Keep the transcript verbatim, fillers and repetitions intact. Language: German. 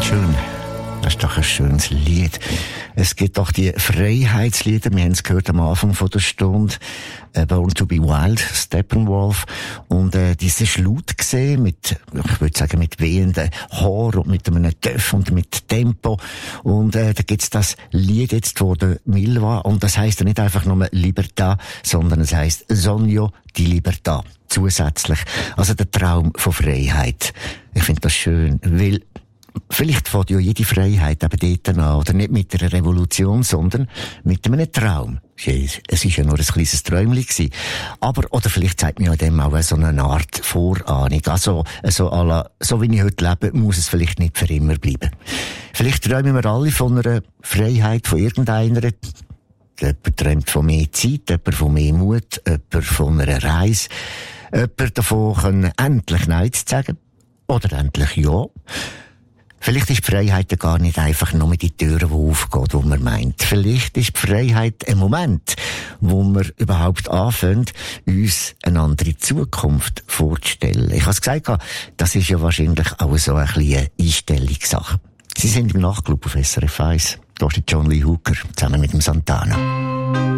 Schön. Das ist doch ein schönes Lied. Es gibt doch die Freiheitslieder, wir haben es gehört am Anfang von der Stunde, äh, Born to be Wild, Steppenwolf, und äh, diese Schlut gesehen mit, ich würde sagen, mit wehenden Haaren und mit einem Töff und mit Tempo, und äh, da gibt's das Lied jetzt von der Milva, und das heisst ja nicht einfach nur Libertà, sondern es heisst Sogno di Libertà, zusätzlich, also der Traum von Freiheit. Ich finde das schön, weil vielleicht fängt ja jede Freiheit eben dort an, oder nicht mit einer Revolution, sondern mit einem Traum. Es war ja nur ein kleines Träumchen gewesen. Aber, oder vielleicht zeigt mir ja dem auch so eine Art Vorahnung. Also, so, à la, so wie ich heute lebe, muss es vielleicht nicht für immer bleiben. Vielleicht träumen wir alle von einer Freiheit, von irgendeiner. Jemand träumt von mehr Zeit, jemand von mehr Mut, jemand von einer Reise, jemand davon können, endlich Nein zu sagen. Oder endlich Ja. Vielleicht ist die Freiheit ja gar nicht einfach nur die Türen, die aufgehen, die man meint. Vielleicht ist die Freiheit ein Moment, wo wir überhaupt anfangen, uns eine andere Zukunft vorzustellen. Ich habe es gesagt, das ist ja wahrscheinlich auch so ein bisschen eine Einstellungssache. Sie sind im Nachtclub auf S R F eins. Da ist John Lee Hooker zusammen mit dem Santana.